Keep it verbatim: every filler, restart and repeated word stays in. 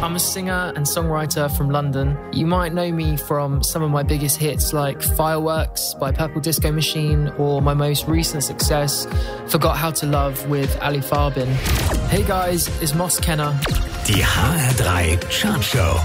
I'm a singer and songwriter from London. You might know me from some of my biggest hits like Fireworks by Purple Disco Machine or my most recent success, Forgot How to Love with Ali Farbin. Hey guys, it's Moss Kenner. Die H R drei Chartshow.